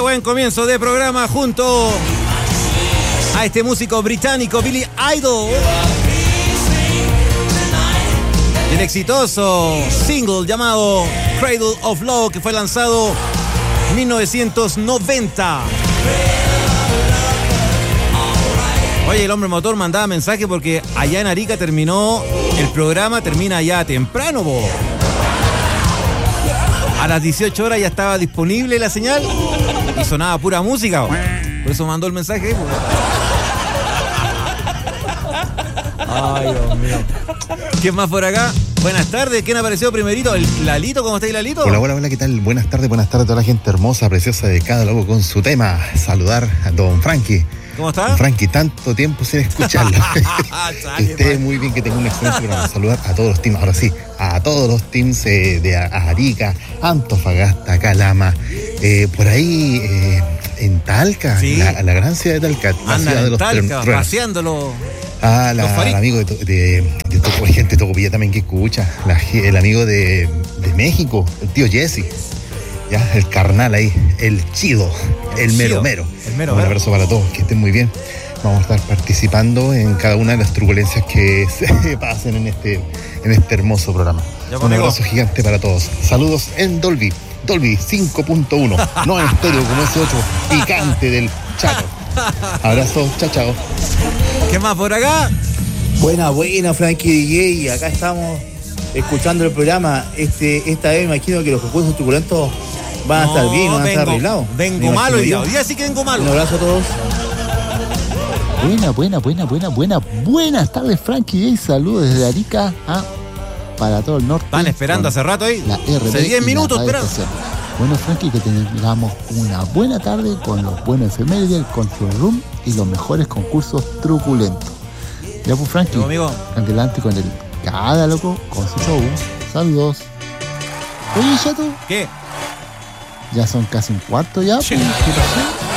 buen comienzo de programa junto a este músico británico Billy Idol. El exitoso single llamado Cradle of Love, que fue lanzado en 1990. Oye, el hombre motor mandaba mensaje porque allá en Arica terminó el programa, termina ya temprano, bo. A las 18 horas ya estaba disponible la señal y sonaba pura música, bo. Por eso mandó el mensaje. Bo. Ay, Dios mío. ¿Quién más por acá? Buenas tardes, ¿quién apareció primerito? ¿El Lalito? ¿Cómo estáis, Lalito? Hola, hola, hola, ¿qué tal? Buenas tardes a toda la gente hermosa, preciosa de cada loco con su tema. Saludar a don Frankie. ¿Cómo está? Don Frankie, tanto tiempo sin escucharlo. Que esté muy bien, que tenga un excelente programa. Saludar a todos los teams, ahora sí, a todos los teams de Arica, Antofagasta, Calama, por ahí en Talca, ¿sí? la gran ciudad de Talca, la ciudad de los Talca, paseándolo. Al amigo de gente de Tocopilla también que escucha, el amigo de México, el tío Jesse, ya, el carnal ahí, el chido, el mero mero. Un abrazo para todos, que estén muy bien. Vamos a estar participando en cada una de las turbulencias que se pasen en este hermoso programa. Un abrazo gigante para todos. Saludos en Dolby 5.1, no en estéreo como ese 8 picante del Chaco. Abrazo, chao. ¿Qué más por acá? Buena, Frankie DJ. Acá estamos escuchando el programa. Esta vez me imagino que los concursos truculentos van a estar bien, van a estar arreglados. Vengo malo hoy día sí que vengo malo. Un abrazo a todos. Buenas tardes, Frankie DJ. Saludos desde Arica para todo el norte. Están esperando hace rato ahí. Hace 10 minutos esperando. Bueno, Frankie, que tengamos una buena tarde con los buenos efemérides, el Control Room y los mejores concursos truculentos. Ya pues, Frankie, adelante con el cada loco con su show. Saludos. Oye, Chato. ¿Qué? Ya son casi un cuarto ya. Sí. ¿Qué pasó?